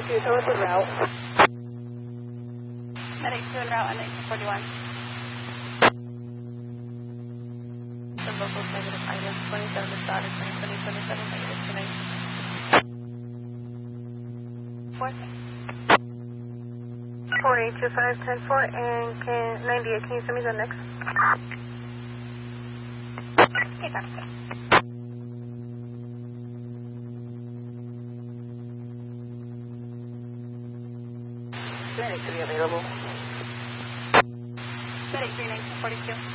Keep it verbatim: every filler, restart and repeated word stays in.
two, tell us the route. Medic two en route on eighteen forty-one. The locals negative items, twenty-seven is started, twenty, twenty, twenty-seven negative tonight. Four. four eight two five ten four and can, ninety-eight, can you send me the next? Okay, doctor. Medic three available. Medic three, nineteen forty-two.